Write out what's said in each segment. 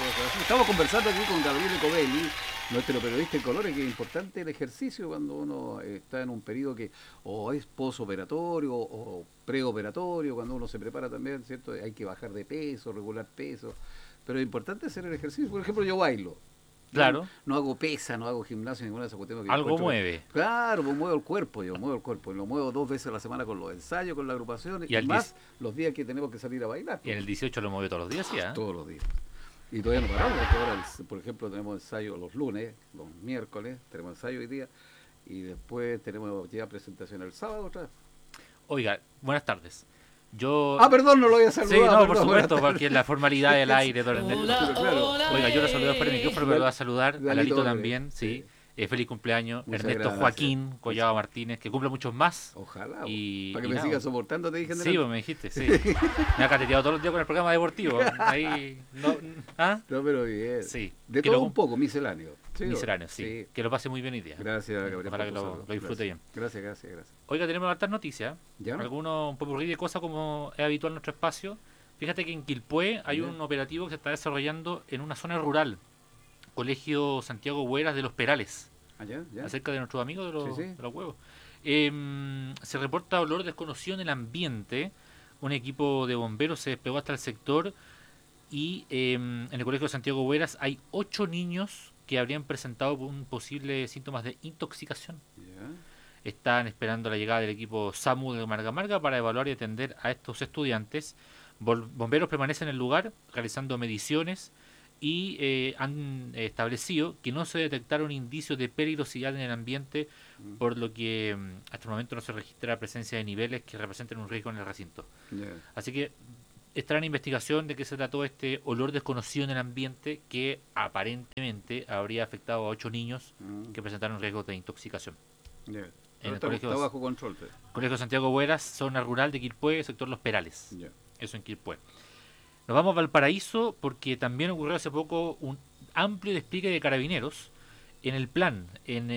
cosas así. Estamos conversando aquí con Gabriele Covelli, nuestro periodista en colores, que es importante el ejercicio cuando uno está en un periodo que o es posoperatorio o preoperatorio, cuando uno se prepara también, ¿cierto? Hay que bajar de peso, regular peso, pero es importante hacer el ejercicio. Por ejemplo, yo bailo. Yo Claro, no hago pesa, no hago gimnasio, ninguna de esas cuestiones que algo encuentro que... mueve. Claro, pues muevo el cuerpo, yo muevo el cuerpo, y lo muevo 2 veces a la semana con los ensayos, con la agrupación, Y, y al 10 más los días que tenemos que salir a bailar, y en pues, el 18 lo mueve todos los días, ¿sí? ¿Ah? todos los días. Y todavía no paramos, porque ahora, por ejemplo, tenemos ensayo los lunes, los miércoles, tenemos ensayo hoy día, y después tenemos ya presentación el sábado otra vez. Oiga, buenas tardes. Yo... Ah, perdón, no lo había Sí, saludado, no, por perdón, buenas supuesto, tardes. porque es la formalidad del aire, don Ernesto. Pero claro, Oiga, yo lo saludo fuera del micrófono, pero lo voy a saludar a Lalito Lalito Álvarez, también, sí. Feliz cumpleaños. muchas Ernesto gracias. Joaquín Collado Martínez, que cumple muchos más. Ojalá, Y, para que y me nada. siga soportando, te dije en Sí, delante. pues me dijiste, sí. Me ha cateteado todos los días con el programa deportivo. Ahí, no, ¿ah? No, pero bien. Sí. De Que todo lo, un poco, misceláneo. Sí, misceláneo, sí. Que lo pase muy bien hoy día. Gracias, Gabriel. Ojalá que por tu lo saludo. disfrute bien. Gracias, gracias, gracias. Oiga, tenemos hartas noticias. ¿Ya? Algunos un poco de cosas como es habitual en nuestro espacio. Fíjate que en Quilpué hay ¿Ya? un operativo que se está desarrollando en una zona rural. Colegio Santiago Hueras de Los Perales. ¿Allá? ¿Ya? Acerca de nuestros amigos Sí, sí. de los huevos. Se reporta olor desconocido en el ambiente. Un equipo de bomberos se despegó hasta el sector y en el Colegio Santiago Hueras hay 8 niños que habrían presentado un posible síntomas de intoxicación. ¿Ya? Están esperando la llegada del equipo SAMU de Marga Marga para evaluar y atender a estos estudiantes. Bomberos permanecen en el lugar realizando mediciones y han establecido que no se detectaron indicios de peligrosidad en el ambiente, Mm, por lo que hasta el momento no se registra la presencia de niveles que representen un riesgo en el recinto. ya. Así que estará en investigación de qué se trató este olor desconocido en el ambiente que aparentemente habría afectado a 8 niños Mm, que presentaron riesgos de intoxicación. ya. En Pero el está bajo control. Pues. Colegio Santiago Hueras, zona rural de Quilpué, sector Los Perales. Ya. Eso en Quilpué. Nos vamos a Valparaíso porque también ocurrió hace poco un amplio despliegue de carabineros en el plan,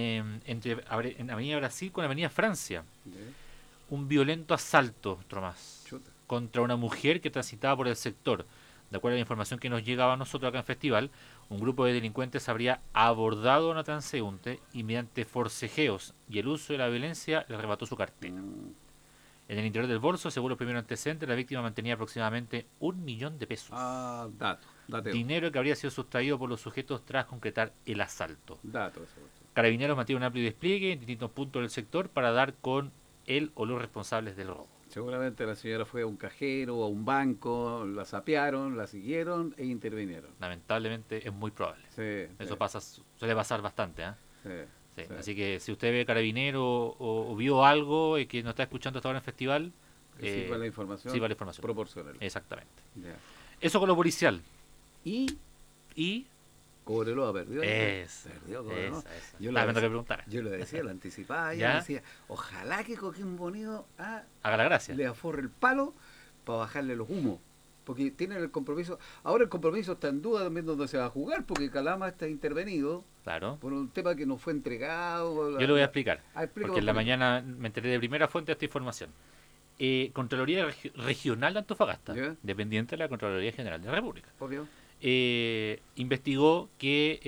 en Avenida Brasil con Avenida Francia. Ya. Un violento asalto, Tomás, Chuta. contra una mujer que transitaba por el sector. De acuerdo a la información que nos llegaba a nosotros acá en Festival, un grupo de delincuentes habría abordado a una transeúnte y mediante forcejeos y el uso de la violencia le arrebató su cartera. Mm. En el interior del bolso, según los primeros antecedentes, la víctima mantenía aproximadamente 1.000.000 de pesos. Ah, dateo. Dinero que habría sido sustraído por los sujetos tras concretar el asalto. Dato esa cuestión. Carabineros mantiene un amplio despliegue en distintos puntos del sector para dar con él o los responsables del robo. Seguramente la señora fue a un cajero o a un banco, la sapearon, la siguieron e intervinieron. Lamentablemente es muy probable. Sí, Eso suele pasar bastante. sí, Sí. sí. Así que si usted ve carabinero o vio algo que no está escuchando hasta ahora en el festival, Que sirva la información, sirva la información. proporcional. Exactamente. Ya. Eso con lo policial. Y Y Cobreloa perdió. Perdió Cobreloa. esa. Yo Estaba lo viendo que decía, preguntara. yo lo decía, lo anticipaba, yo ¿Ya? decía, ojalá que Coquimbo Unido Haga la gracia. le aforre el palo para bajarle los humos. Porque tienen el compromiso. Ahora el compromiso está en duda también donde se va a jugar, porque Calama está intervenido Claro. por un tema que no fue entregado. Yo lo voy a explicar. Explícame Porque en la un poquito. mañana me enteré de primera fuente de esta información. Contraloría Regional de Antofagasta, ¿Ya? dependiente de la Contraloría General de la República, Obvio. investigó que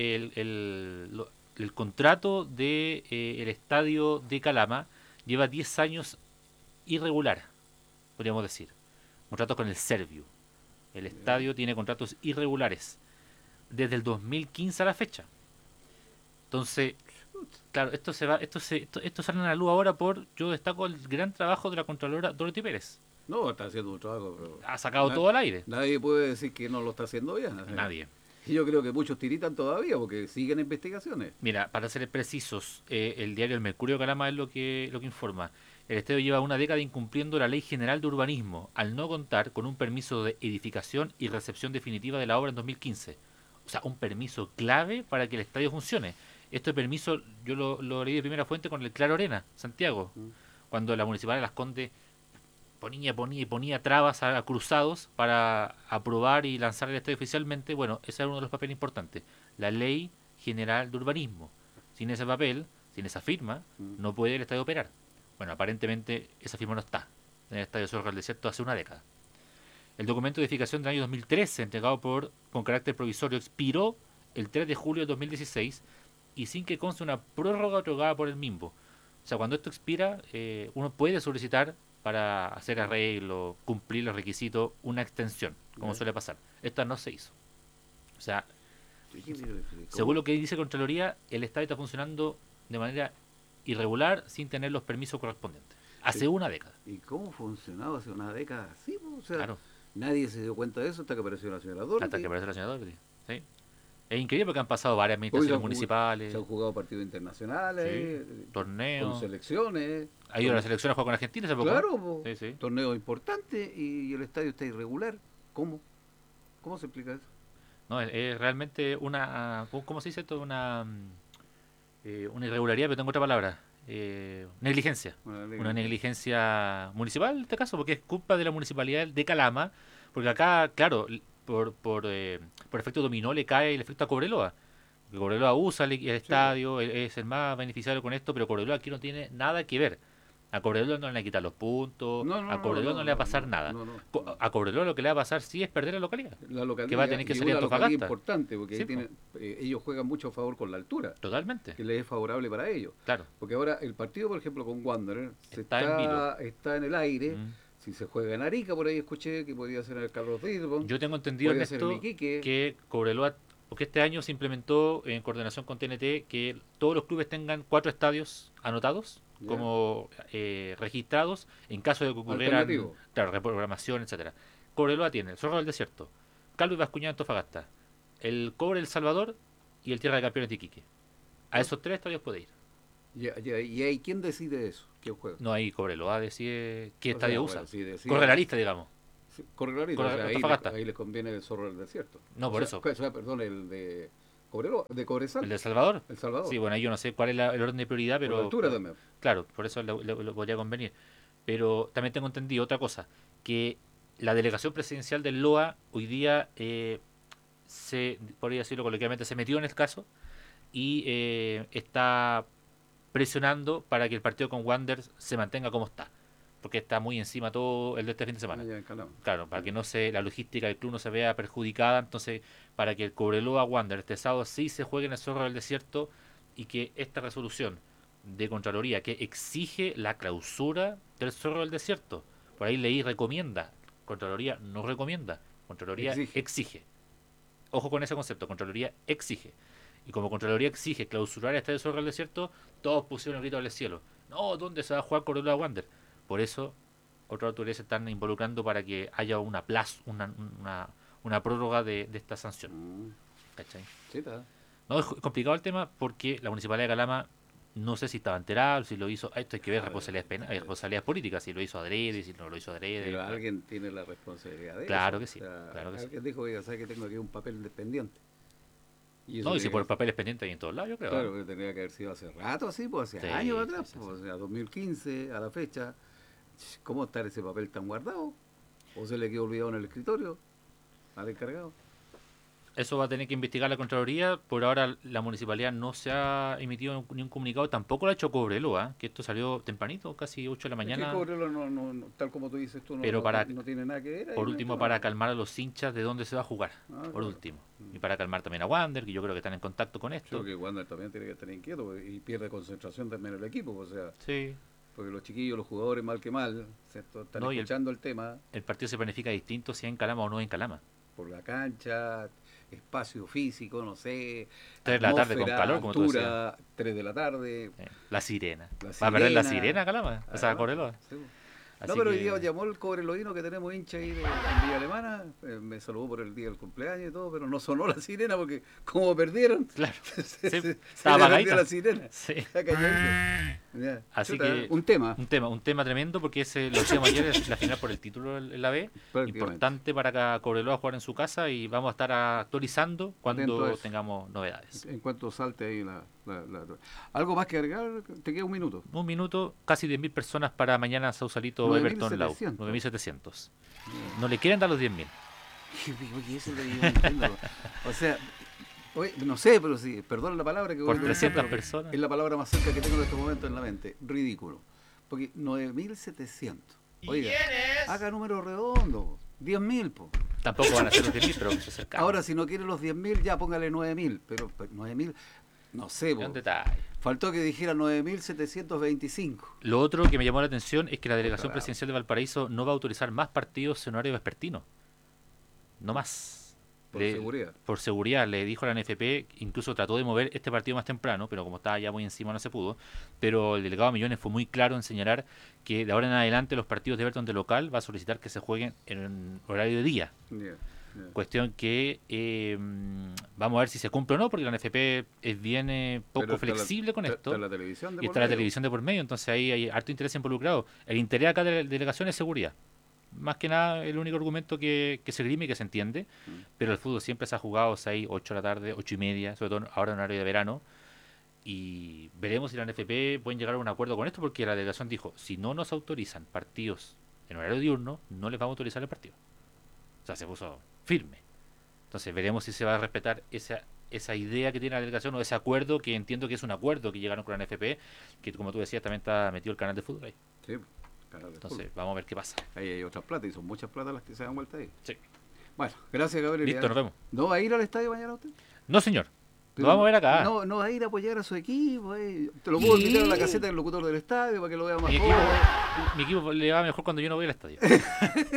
el contrato de el estadio de Calama lleva 10 años irregular, podríamos decir. Contratos con el Servio. El estadio tiene contratos irregulares desde el 2015 a la fecha. Entonces, claro, esto sale a la luz ahora yo destaco el gran trabajo de la Contralora Dorothy Pérez. No, está haciendo un trabajo, pero Ha sacado todo al aire. nadie puede decir que no lo está haciendo bien. Nadie. Y yo creo que muchos tiritan todavía porque siguen investigaciones. Mira, para ser precisos, el diario El Mercurio de Calama es lo que informa. El estadio lleva una década incumpliendo la Ley General de Urbanismo al no contar con un permiso de edificación y recepción definitiva de la obra en 2015. O sea, un permiso clave para que el estadio funcione. Este permiso yo lo leí de primera fuente con el Claro Arena, Santiago, cuando la Municipalidad de Las Condes ponía trabas a cruzados para aprobar y lanzar el estadio oficialmente. Bueno, ese era uno de los papeles importantes. La Ley General de Urbanismo. Sin ese papel, sin esa firma, no puede el estadio operar. Bueno, aparentemente esa firma no está en el Estadio Zorro del Desierto hace una década. El documento de edificación del año 2013, entregado con carácter provisorio, expiró el 3 de julio de 2016 y sin que conste una prórroga otorgada por el mismo. O sea, cuando esto expira, uno puede solicitar para hacer arreglo, cumplir los requisitos, una extensión, como suele pasar. Esta no se hizo. O sea, según lo que dice Contraloría, el estadio está funcionando de manera irregular sin tener los permisos correspondientes. Hace una década. ¿Y cómo funcionaba hace una década así? O sea, Claro, nadie se dio cuenta de eso hasta que apareció la señora Dorothy. hasta que apareció la señora Doherty. ¿Sí? Es increíble porque han pasado varias Hoy administraciones municipales, se han jugado partidos internacionales, con torneos. selecciones. Ha ido a la selección a jugar con Argentina hace poco. Claro, po, Sí, sí. torneos importantes y el estadio está irregular. ¿Cómo? ¿Cómo se explica eso? No, es realmente una. ¿Cómo se dice esto? Una irregularidad, pero tengo otra palabra. Negligencia. Una negligencia municipal en este caso, porque es culpa de la municipalidad de Calama, porque acá, claro, por efecto dominó le cae el efecto a Cobreloa. Porque Cobreloa usa el estadio, es el más beneficiario con esto, pero Cobreloa aquí no tiene nada que ver. A Cobreloa no le van a quitar los puntos, a Cobreloa no le va a pasar nada. A Cobreloa lo que le va a pasar sí es perder la localidad. La localidad Que va a tener que y salir a una localidad Antofagasta. importante, porque Sí, ahí tienen, ellos juegan mucho a favor con la altura, Totalmente. que les es favorable para ellos. Claro. Porque ahora el partido, por ejemplo, con Wanderer Está en vilo. está en el aire. Mm. Si se juega en Arica, por ahí escuché que podía ser en el Carlos Bilbao. Yo tengo entendido, Podría ser en Ernesto, Iquique. que Cobreloa, porque este año se implementó en coordinación con TNT que todos los clubes tengan 4 estadios anotados Ya. como registrados en caso de que ocurrieran, Alternativo. claro, reprogramación, etcétera. Cobreloa tiene el Zorro del Desierto, Calvo y Bascuñán Antofagasta, el Cobre El Salvador y el Tierra de Campeones de Iquique. A esos 3 estadios puede ir. ¿Y ahí quién decide eso? ¿Quién juega? No hay Cobreloa decide qué O estadio sea, usa. bueno, si decide- Corre la lista, digamos. Sí, corre la lista, Corre o sea, Antofagasta. ahí les conviene el Zorro del Desierto. No, por eso. O sea, perdón, el de Cobreloa, de Cobresal, ¿El de El Salvador? El Salvador. Sí, bueno, ahí yo no sé cuál es el orden de prioridad, Por pero la altura también. claro, por eso le podría convenir. Pero también tengo entendido otra cosa, que la delegación presidencial del LOA hoy día podría decirlo coloquialmente, se metió en el caso y está presionando para que el partido con Wanderers se mantenga como está, porque está muy encima todo el de este fin de semana. Allá en Calama. Claro, para que la logística del club no se vea perjudicada, entonces para que el Cobreloa Wanderers este sábado sí se juegue en el Zorro del Desierto y que esta resolución de Contraloría que exige la clausura del Zorro del Desierto, por ahí leí recomienda, Contraloría no recomienda, Contraloría exige. Ojo con ese concepto, Contraloría exige. Y como Contraloría exige clausurar el Estadio Zorro del Desierto, todos pusieron el grito al cielo. No, ¿dónde se va a jugar Cobreloa Wander? Por eso, otras autoridades se están involucrando para que haya una prórroga de esta sanción. ¿Cachai? Sí, está. No, es complicado el tema porque la Municipalidad de Calama, no sé si estaba enterado, si lo hizo. Esto hay que ver responsabilidades políticas, si lo hizo adrede, si no lo hizo adrede. Pero claro. alguien tiene la responsabilidad de Claro eso. que sí, claro que sí. Alguien dijo, oiga, ¿sabes que tengo aquí un papel dependiente? Y No, y si por el papel es pendiente ahí en todos lados, yo creo. Claro, que tendría que haber sido hace rato así, pues hace Sí, años atrás, sí, sí, pues, o sea, 2015 a la fecha. ¿Cómo estar ese papel tan guardado? ¿O se le quedó olvidado en el escritorio al encargado? Eso va a tener que investigar la Contraloría. Por ahora la municipalidad no se ha emitido ni un comunicado, tampoco lo ha hecho Cobreloa, que esto salió tempranito, casi 8 de la mañana. Es que Cobreloa tal como tú dices tú, Pero no tiene nada que ver. Por último, para calmar a los hinchas de dónde se va a jugar, por claro. último. Y para calmar también a Wander, que yo creo que están en contacto con esto. Creo que Wander también tiene que estar inquieto y pierde concentración también el equipo, o sea, Sí. porque los chiquillos, los jugadores, mal que mal, ¿cierto? Están No, y escuchando el tema El partido se planifica distinto si es en Calama o no en Calama. por la cancha, espacio físico, no sé, 3 de la tarde con atmósfera, calor, como tú altura, 3 de la tarde. La Sirena. La ¿Va a perder la Sirena. Sirena Calama? O sea, Además, Cobreloa. sí. Así No, pero que- hoy día llamó el cobreloíno que tenemos hincha ahí en Villa Alemana, me saludó por el día del cumpleaños y todo, pero no sonó la sirena porque como perdieron, Claro. se Sí, le estaba perdió apagadita. la sirena. Sí. Está calladito. Ya, Así chuta, que un tema. Un tema tremendo porque lo decíamos ayer, es la final por el título en la B. Prácticamente. Importante para que Cobreloa jugar en su casa y vamos a estar actualizando Atento a cuando eso. tengamos novedades. En cuanto salte ahí ¿Algo más que agregar? Te queda un minuto. Un minuto, casi 10.000 personas para mañana Sausalito Everton Lau. 9.700. 9.700. No le quieren dar los 10.000. Oye, eso es lo que yo no entiendo. O sea, oye, no sé, pero sí, perdón la palabra que voy Por a utilizar, 300 pero personas. es la palabra más cerca que tengo en este momento en la mente. Ridículo. Porque 9.700. Oiga, haga números redondos. 10.000, po. Tampoco van a ser los 10.000, pero que se acercan. Ahora, si no quiere los 10.000, ya póngale 9.000. Pero 9.000, no sé, Es po. un detalle. Faltó que dijera 9.725. Lo otro que me llamó la atención es que la delegación Ojalá. presidencial de Valparaíso no va a autorizar más partidos en horario vespertino. No más. Por seguridad. Por seguridad, le dijo a la NFP, incluso trató de mover este partido más temprano, pero como estaba ya muy encima no se pudo. Pero el delegado Millones fue muy claro en señalar que de ahora en adelante los partidos de Everton de local va a solicitar que se jueguen en horario de día. Yeah. Cuestión que vamos a ver si se cumple o no, porque la NFP es bien poco Pero está flexible con esto. Está la televisión de Y por está la medio. televisión de por medio, entonces ahí hay harto interés involucrado. El interés acá de la delegación es seguridad. Más que nada, el único argumento que se grime y que se entiende, pero el fútbol siempre se ha jugado 6, 8 de la tarde, 8 y media, sobre todo ahora en horario de verano, y veremos si la NFP pueden llegar a un acuerdo con esto, porque la delegación dijo, si no nos autorizan partidos en horario diurno, no les vamos a autorizar el partido. O sea, se puso firme. Entonces veremos si se va a respetar esa idea que tiene la delegación o ese acuerdo, que entiendo que es un acuerdo que llegaron con la NFP, que como tú decías también está metido el canal de fútbol ahí. Sí, canal de Entonces fútbol. vamos a ver qué pasa. Ahí hay otras plata y son muchas plata las que se dan vuelta ahí. Sí. Bueno, gracias, Gabriel. Listo, nos vemos. ¿No va a ir al estadio mañana usted? No, señor. Pero Lo vamos a ver acá. No, no va a ir a apoyar a su equipo. Te lo puedo ¿Y? invitar a la caseta del locutor del estadio para que lo vea más Mi joven. equipo le va mejor cuando yo no voy al estadio.